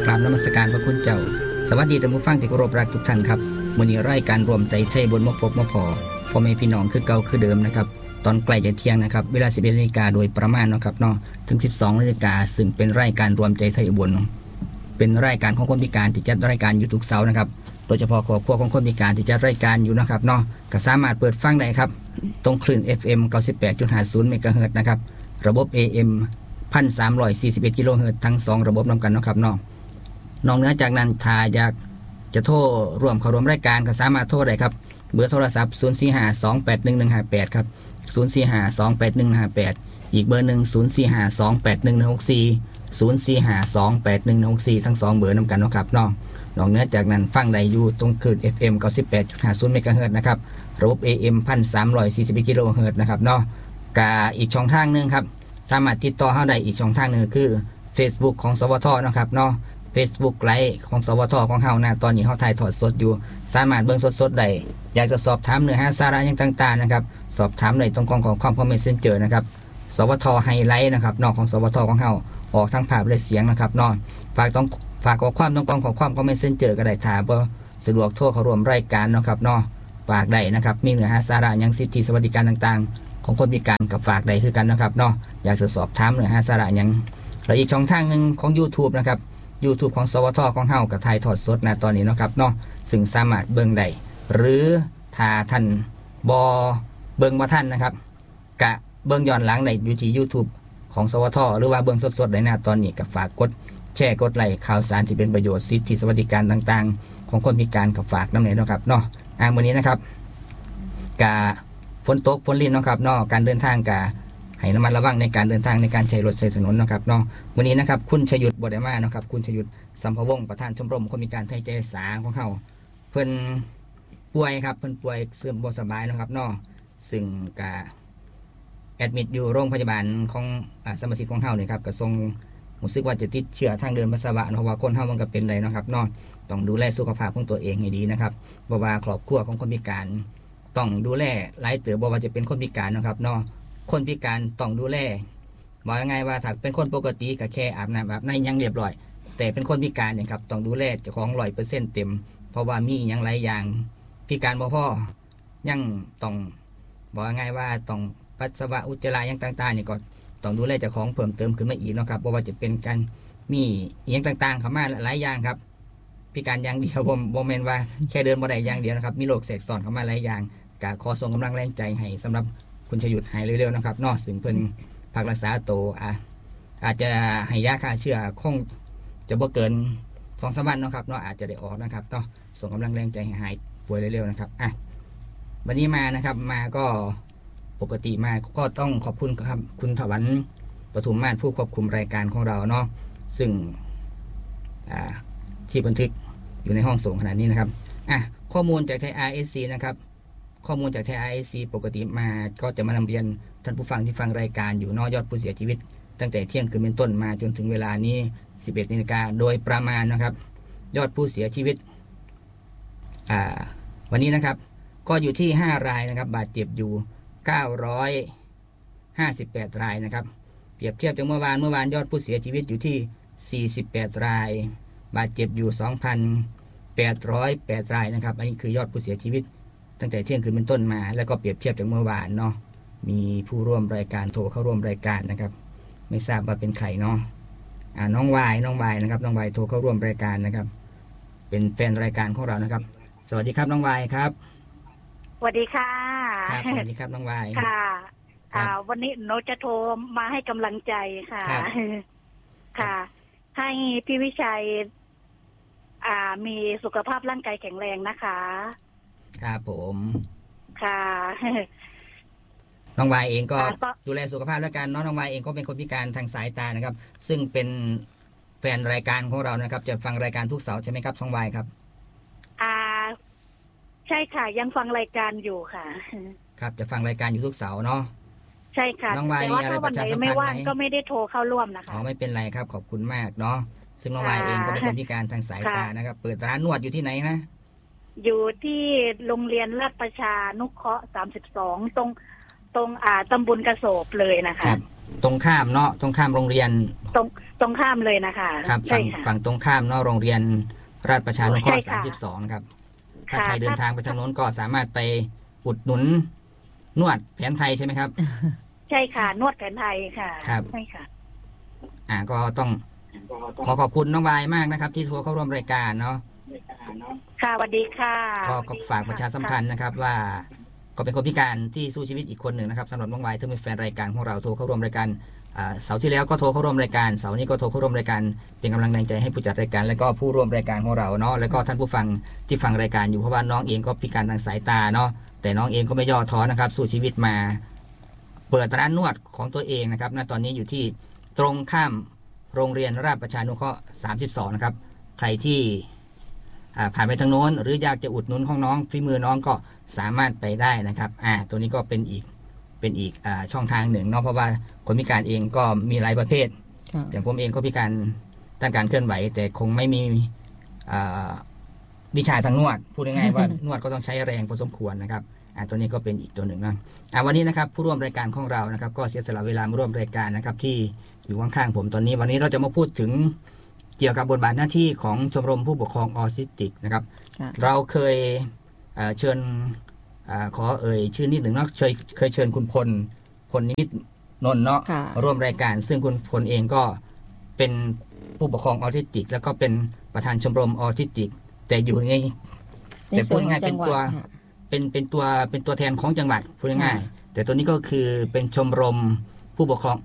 ราบนมัสการพระคุณเจ้าสวัสดีท่านผู้ฟังที่เคารพรักทุกท่านครับมื้อนี้รายการรวมใจไทยบนมาพบมาพอพ่อแม่พี่น้องคือเก่าคือเดิมนะครับตอนใกล้จะเที่ยงนะครับเวลา 11:00 น.โดยประมาณนะครับเนาะถึง 12:00 น.ซึ่งเป็นรายการรวมใจไทยอุบลเป็นรายการของคนพิการที่จัดรายการอยู่ทุกเสาร์นะครับโดยเฉพาะครอบครัวของคนพิการที่จัดรายการอยู่นะครับเนาะก็สามารถเปิดฟังได้ครับตรงคลื่น FM 98.50 เมกะเฮิรตซ์นะครับระบบ AM 1,341 กิโลเฮิรตซ์ทั้ง2ระบบนำกันนะครับเนาะนอกเหนือจากนั้นถ้าอยากจะโทรร่วมเข้าร่วมรายการก็สามารถโทรได้ครับเบอร์โทรศัพท์ 045-281-158 ครับ 045-281-158 อีกเบอร์หนึ่ง 045-281-164 045-281-164 ทั้ง2เบอร์นำกันนะครับนอกเหนือจากนั้นฟังได้อยู่ตรงคลื่น FM 98.50 เมกะเฮิรตซ์นะครับระบบ AM 1,341 กิโลเฮิรตซ์นะครับเนาะกาอีกช่องทางนึงครับสามารถติดต่อเฮาได้อีกช่องทางนึงคือ Facebook ของสวทนะครับเนาะFacebook ไลฟ์ของสวทของเฮานะตอนนี้เฮาถ่ายทอดสดอยู่สามารถเบิ่งสดๆได้อยากจะสอบถามเนื้อหาสาระอย่างต่างๆนะครับสอบถามได้ตรงกล่องของความเมสเซนเจอร์นะครับสวทไฮไลท์นะครับนอกของสวทของเฮาออกทั้งภาพและเสียงนะครับเนาะฝากข้อความตรงกล่องของความเมสเซนเจอร์ก็ได้ถ้าบ่สะดวกโทรเข้าร่วมรายการนะครับเนาะฝากได้นะครับมีเนื้อหาสาระอย่างสิทธิสวัสดิการต่างๆของคนพิการกับฝากได้คือกันนะครับเนาะอยากจะสอบถามเนื้อหาสาระอย่างและอีกช่องทางนึงของ YouTube นะครับ YouTube ของสวทของเฮากับถ่ายทอดสดนะตอนนี้นะครับเนาะซึ่งสามารถเบิ่งได้หรือถ้าท่านบ่เบิ่งบ่ทันนะครับกะเบิ่งย้อนหลังได้อยู่ที่ YouTube ของสวทหรือว่าเบิ่งสดๆได้นะตอนนี้ก็ฝากกดแชร์กดไลค์ข่าวสารที่เป็นประโยชน์สิทธิสวัสดิการต่างๆของคนพิการกับฝากนำเนาะครับเนาะมื้อนี้นะครับกะฝนตกฝนลิ้นเนาะครับเนาะการเดินทางกะให้ระมัดระวังในการเดินทางในการใช้รถใช้ถนนนะครับเนาะวันนี้นะครับคุณชยุทธ บดมานะครับคุณชยุทธ สัมภวงศ์ประธานชมรมคนพิการไทยใจสาของเขาเพิ่นป่วยครับเพิ่นป่วยเสื่อมบ่สบายนะครับเนาะซึ่งกะแอดมิดอยู่โรงพยาบาลของสมาชิกของเฮาเนี่ยครับก็ทรงรู้สึกว่าจะติดเชื้อทางเดินปัสสาวะเพราะว่าคนเฮามันก็เป็นได้นะครับเนาะต้องดูแลสุขภาพของตัวเองให้ดีนะครับบ่ว่าครอบครัวของคนพิการต้องดูแลหลายเติบบ่ว่าจะเป็นคนพิการนะครับเนาะคนพิการต้องดูแลบอกยังไงว่าถ้าเป็นคนปกติก็แค่อาบน้ำอาบในยังเรียบร้อยแต่เป็นคนพิการเนี่ยครับต้องดูแลเจ้าของ 100% เต็มเพราะว่ามีอย่างหลายอย่างพิการบ่พอยังต้องบอกยังไงว่าต้องปัสสาวะอุจจาระอย่างต่างๆนี่ก็ต้องดูแลเจ้าของเพิ่มเติมขึ้นมาอีกเนาะครับบ่ว่าจะเป็นการมีอย่างต่างๆเข้ามาหลายอย่างครับพิการอย่างเดียวบ่แม่นว่าแค่เดินบ่ได้อย่างเดียวนะครับมีโรคแทรกซ้อนเข้ามาหลายอย่างก็ขอส่งกำลังแรงใจให้สำหรับคุณชยุทธหายเร็วๆนะครับเนาะซึ่งเพิ่นพักรักษาตัวอาจจะให้ยาฆ่าเชื้อคงจะบ่เกิน 2-3 วันนะครับเนาะอาจจะได้ออกนะครับเนาะส่งกำลังแรงใจให้หายป่วยเร็วๆนะครับวันนี้มานะครับมาก็ปกติมาก็ต้องขอบคุณครับคุณถวันปทุมมาศผู้ควบคุมรายการของเราเนาะซึ่งที่บันทึกอยู่ในห้องส่งขณะนี้นะครับข้อมูลจากไทย RSC นะครับข้อมูลจากไทย RSC ปกติมาก็จะมานำเรียนท่านผู้ฟังที่ฟังรายการอยู่นอกยอดผู้เสียชีวิตตั้งแต่เที่ยงคืนเป็นต้นมาจนถึงเวลานี้ 11 นาฬิกาโดยประมาณนะครับยอดผู้เสียชีวิตวันนี้นะครับก็อยู่ที่5รายนะครับบาดเจ็บอยู่958รายนะครับเปรียบเทียบจากเมื่อวานยอดผู้เสียชีวิตอยู่ที่48รายบาดเจ็บอยู่2,808รายนะครับอันนี้คือยอดผู้เสียชีวิตตั้งแต่เที่ยงคืนเป็นต้นมาแล้วก็เปรียบเทียบจากเมื่อวานเนาะมีผู้ร่วมรายการโทรเข้าร่วมรายการนะครับไม่ทราบว่าเป็นใครเนาะน้องวายนะครับน้องวายโทรเข้าร่วมรายการนะครับเป็นแฟนรายการของเรานะครับสวัสดีครับน้องวายครับสวัสดีค่ะครับสวัสดีครับน้องวายค่ะวันนี้หนูจะโทรมาให้กำลังใจค่ะค่ะให้พี่วิชัยมีสุขภาพร่างกายแข็งแรงนะคะครับผมค่ะน้องวายเองก็ดูแลสุขภาพแล้วกันน้องวายเองก็เป็นคนพิการทางสายตานะครับซึ่งเป็นแฟนรายการของเรานะครับจะฟังรายการทุกเสาร์ใช่ไหมครับน้องวายครับใช่ค่ะยังฟังรายการอยู่ค่ะครับจะฟังรายการอยู่ทุกเสาร์เนาะใช่ค่ะน้องวายมีอะไรประชาสัมพันธ์ไหมไม่ว่างก็ไม่ได้โทรเข้าร่วมนะคะไม่เป็นไรครับขอบคุณมากเนาะซึ่งน้องวายเองก็เป็นคนพิการทางสายตานะครับเปิดร้านนวดอยู่ที่ไหนนะอยู่ที่โรงเรียนราชประชานุเคราะห์32ตรงตำบลกระโสบเลยนะคะตรงข้ามเนาะตรงข้ามโรงเรียนตรงข้ามเลยนะคะครับฝั่งตรงข้ามเนาะโรงเรียนราชประชานุเคราะห์32ครับถ้าใครเดินทางไปทางโน้นก็สามารถไปอุดหนุนนวดแผนไทยใช่ไหมครับใช่ค่ะนวดแผนไทยค่ะครับใช่ค่ะก็ต้องขอขอบคุณน้องวายมากนะครับที่โทรเข้าร่วมรายการเนาะค่ะสวัสดีค่ะก็ฝากประชาสัมพันธ์นะครับว่าก็เป็นคนพิการที่สู้ชีวิตอีกคนหนึ่งนะครับสำหรับน้องวายที่เป็นแฟนรายการของเราโทรเข้าร่วมรายการเสาร์ที่แล้วก็โทรเข้าร่วมรายการเสาร์นี้ก็โทรเข้าร่วมรายการเป็นกำลังใจให้ผู้จัดรายการและก็ผู้ร่วมรายการของเราเนาะแล้วก็ท่านผู้ฟังที่ฟังรายการอยู่เพราะว่าน้องเองก็พิการทางสายตาเนาะแต่น้องเองก็ไม่ย่อท้อนะครับสู้ชีวิตมาเปิดร้านนวดของตัวเองนะครับณตอนนี้อยู่ที่ตรงข้ามโรงเรียนราชประชานุเคราะห์32นะครับใครที่ผ่านไปทางโน้นหรืออยากจะอุดหนุนของน้องฝีมือน้องก็สามารถไปได้นะครับตัวนี้ก็เป็นอีกช่องทางหนึ่งเนาะเพราะว่าคนพิการเองก็มีหลายประเภทอย่างผมเองก็พิการด้านการเคลื่อนไหวแต่คงไม่มีวิชาทางนวดพูดง่ายๆว่านวดก็ต้องใช้แรงพอสมควรนะครับตัวนี้ก็เป็นอีกตัวหนึ่งนะวันนี้นะครับผู้ร่วมรายการของเรานะครับก็เสียสละเวลามาร่วมรายการนะครับที่อยู่ข้างๆผมตอนนี้วันนี้เราจะมาพูดถึงเกี่ยวกับบทบาทหน้าที่ของชมรมผู้ปกครองออทิสติกนะครับเราเคยเชิญขอชื่อนิดหนึ่งเนาะเคยเชิญคุณพลนิมิตนนท์เนาะร่วมรายการซึ่งคุณพลเองก็เป็นผู้ปกครองออทิสติกแล้วก็เป็นประธานชมรมออทิสติกแต่อยู่ในแต่พูดง่ายเป็นตัวแทนของจังหวัดพูดง่ายแต่ตัวนี้ก็คือเป็นชมรมผู้ปกครอง